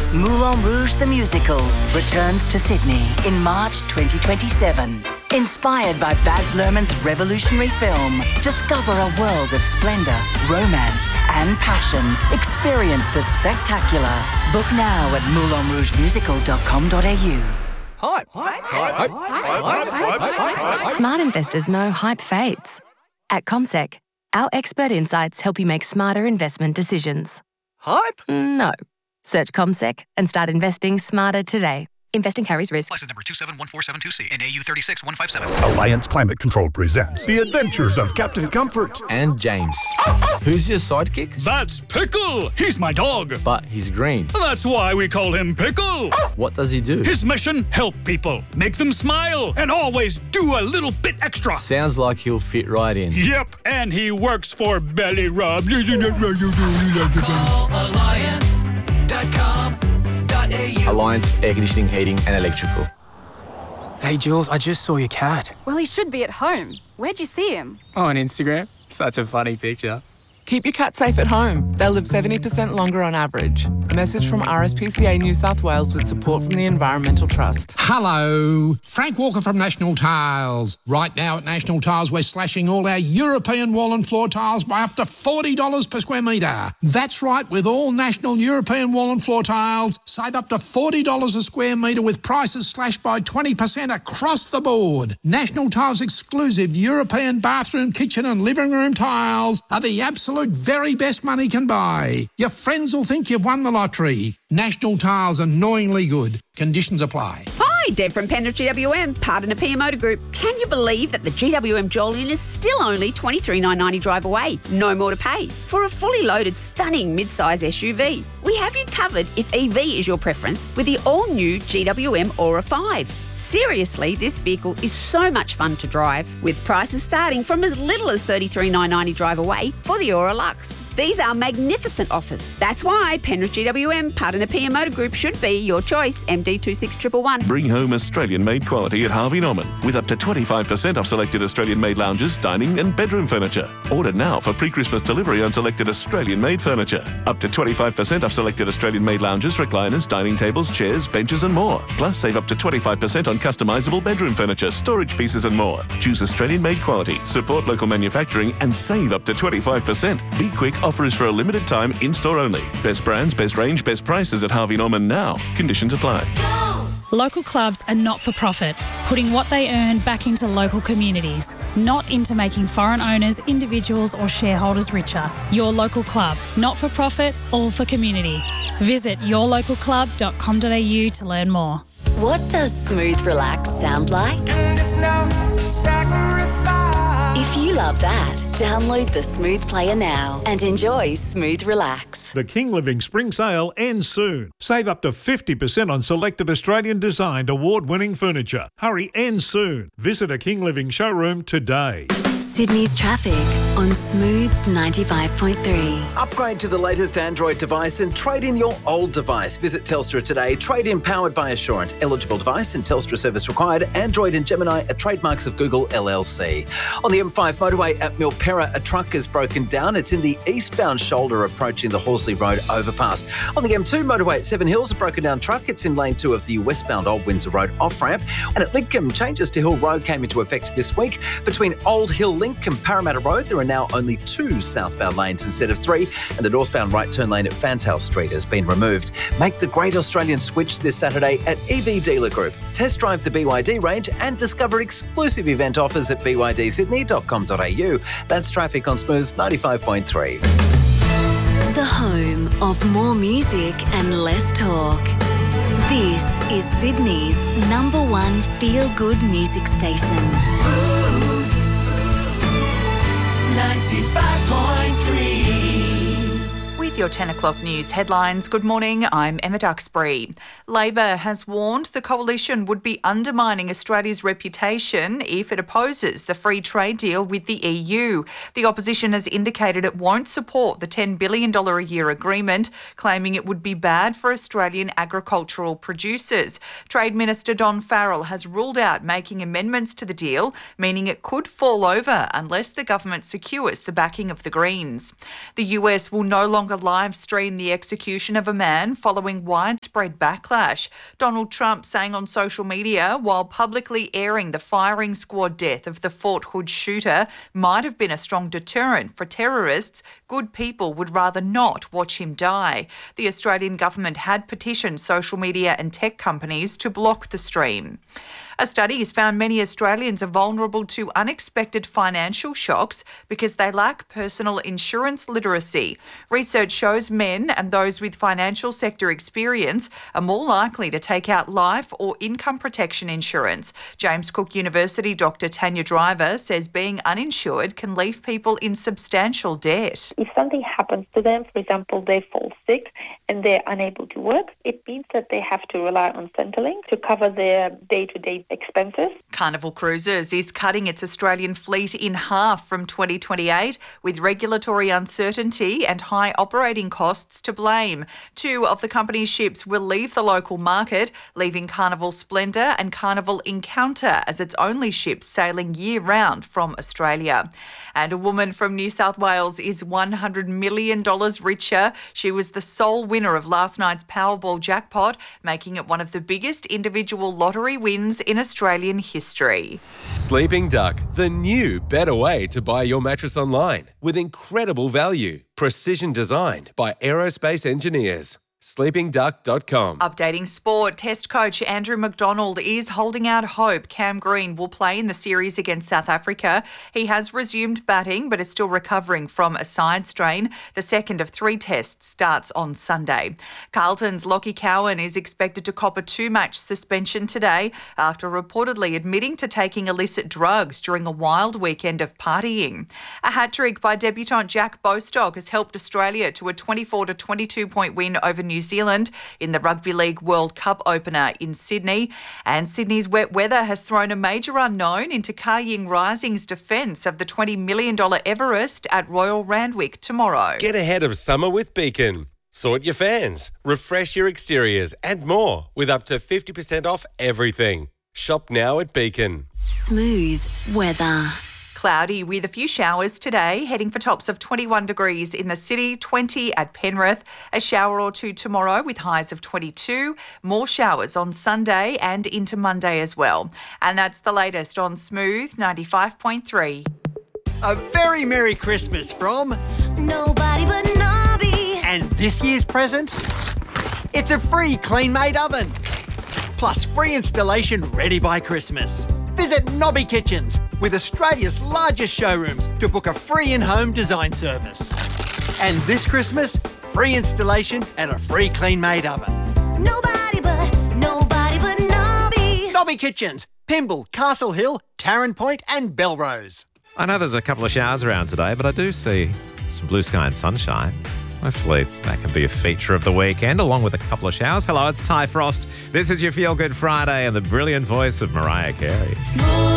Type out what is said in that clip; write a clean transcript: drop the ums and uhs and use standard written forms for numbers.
Moulin Rouge the Musical returns to Sydney in March 2027. Inspired by Baz Luhrmann's revolutionary film, discover a world of splendour, romance and passion. Experience the spectacular. Book now at moulinrougemusical.com.au. Hype. Smart investors know hype fades. At CommSec, our expert insights help you make smarter investment decisions. Hype? No. Search CommSec and start investing smarter today. Investing carries risk. License number 271472C and AU 36157. Alliance Climate Control presents The Adventures of Captain Comfort and James. Who's your sidekick? That's Pickle. He's my dog. But he's green. That's why we call him Pickle. What does he do? His mission, help people, make them smile, and always do a little bit extra. Sounds like he'll fit right in. Yep, and he works for Belly Rub. Call alliance.com.au. Alliance Air Conditioning, Heating and Electrical. Hey Jules, I just saw your cat. Well, he should be at home. Where'd you see him? Oh, on Instagram. Such a funny picture. Keep your cat safe at home. They'll live 70% longer on average. A message from RSPCA New South Wales with support from the Environmental Trust. Hello, Frank Walker from National Tiles. Right now at National Tiles, we're slashing all our European wall and floor tiles by up to $40 per square metre. That's right, with all National European wall and floor tiles, save up to $40 a square metre with prices slashed by 20% across the board. National Tiles exclusive European bathroom, kitchen and living room tiles are the absolute very best money can buy. Your friends will think you've won the lottery. National Tiles, annoyingly good. Conditions apply. Hi, Deb from Penrith GWM, part of Napier Motor Group. Can you believe that the GWM Jolyon is still only $23,990 drive away? No more to pay for a fully loaded, stunning mid-size SUV. We have you covered if EV is your preference with the all-new GWM Aura 5. Seriously, this vehicle is so much fun to drive, with prices starting from as little as $33,990 drive away for the Aura Luxe. These are magnificent offers. That's why Penrith GWM, part of Napier Motor Group, should be your choice. MD26111. Bring home Australian-made quality at Harvey Norman with up to 25% off selected Australian-made lounges, dining and bedroom furniture. Order now for pre-Christmas delivery on selected Australian-made furniture. Up to 25% off selected Australian-made lounges, recliners, dining tables, chairs, benches and more. Plus, save up to 25% on customisable bedroom furniture, storage pieces and more. Choose Australian-made quality, support local manufacturing and save up to 25%. Be quick, offer is for a limited time, in-store only. Best brands, best range, best prices at Harvey Norman now. Conditions apply. Local clubs are not for profit, putting what they earn back into local communities, not into making foreign owners, individuals or shareholders richer. Your local club, not for profit, all for community. Visit yourlocalclub.com.au to learn more. What does smooth relax sound like? If you love that, download the Smooth Player now and enjoy Smooth Relax. The King Living Spring Sale ends soon. Save up to 50% on selected Australian designed award-winning furniture. Hurry, ends soon. Visit a King Living showroom today. Sydney's traffic on Smooth 95.3. Upgrade to the latest Android device and trade in your old device. Visit Telstra today. Trade in powered by Assurant. Eligible device and Telstra service required. Android and Gemini are trademarks of Google LLC. On the M5 motorway at Milperra, a truck is broken down. It's in the eastbound shoulder approaching the Horsley Road overpass. On the M2 motorway at Seven Hills, a broken down truck. It's in lane 2 of the westbound Old Windsor Road off-ramp. And at Lidcombe, changes to Hill Road came into effect this week. Between Old Hill Link and Parramatta Road, there are now only 2 southbound lanes instead of 3, and the northbound right turn lane at Fantail Street has been removed. Make the Great Australian Switch this Saturday at EV Dealer Group. Test drive the BYD range and discover exclusive event offers at bydsydney.com.au. That's traffic on Smooth 95.3. The home of more music and less talk. This is Sydney's #1 feel-good music station. Smooth 95.3. With your 10 o'clock news headlines, good morning, I'm Emma Duxbury. Labor has warned the coalition would be undermining Australia's reputation if it opposes the free trade deal with the EU. The opposition has indicated it won't support the $10 billion a year agreement, claiming it would be bad for Australian agricultural producers. Trade Minister Don Farrell has ruled out making amendments to the deal, meaning it could fall over unless the government secures the backing of the Greens. The US will no longer live stream the execution of a man following widespread widespread backlash. Donald Trump saying on social media, while publicly airing the firing squad death of the Fort Hood shooter might have been a strong deterrent for terrorists, good people would rather not watch him die. The Australian government had petitioned social media and tech companies to block the stream. A study has found many Australians are vulnerable to unexpected financial shocks because they lack personal insurance literacy. Research shows men and those with financial sector experience are more likely to take out life or income protection insurance. James Cook University Dr. Tanya Driver says being uninsured can leave people in substantial debt. If something happens to them, for example, they fall sick and they're unable to work, it means that they have to rely on Centrelink to cover their day-to-day expenses. Carnival Cruises is cutting its Australian fleet in half from 2028 with regulatory uncertainty and high operating costs to blame. Two of the company's ships will leave the local market, leaving Carnival Splendour and Carnival Encounter as its only ships sailing year-round from Australia. And a woman from New South Wales is $100 million richer. She was the sole winner of last night's Powerball jackpot, making it one of the biggest individual lottery wins in Australian history. Sleeping Duck, the new, better way to buy your mattress online with incredible value. Precision designed by aerospace engineers. sleepingduck.com. Updating sport, Test coach Andrew McDonald is holding out hope Cam Green will play in the series against South Africa. He has resumed batting but is still recovering from a side strain. The second of 3 tests starts on Sunday. Carlton's Lockie Cowan is expected to cop a 2-match suspension today after reportedly admitting to taking illicit drugs during a wild weekend of partying. A hat-trick by debutant Jack Bostock has helped Australia to a 24-22 point win over New Zealand in the Rugby League World Cup opener in Sydney. And Sydney's wet weather has thrown a major unknown into Kar Ying Rising's defence of the $20 million Everest at Royal Randwick tomorrow. Get ahead of summer with Beacon. Sort your fans, refresh your exteriors and more with up to 50% off everything. Shop now at Beacon. Smooth weather. Cloudy with a few showers today, heading for tops of 21 degrees in the city, 20 at Penrith. A shower or two tomorrow with highs of 22. More showers on Sunday and into Monday as well. And that's the latest on Smooth 95.3. A very Merry Christmas from Nobody But Nobby. And this year's present? It's a free clean-made oven. Plus free installation ready by Christmas. Visit Nobby Kitchens with Australia's largest showrooms to book a free in-home design service. And this Christmas, free installation and a free clean-made oven. Nobody but Nobby. Nobby Kitchens, Pymble, Castle Hill, Tarrant Point and Belrose. I know there's a couple of showers around today, but I do see some blue sky and sunshine. Hopefully that can be a feature of the weekend, along with a couple of showers. Hello, it's Ty Frost. This is your Feel Good Friday and the brilliant voice of Mariah Carey.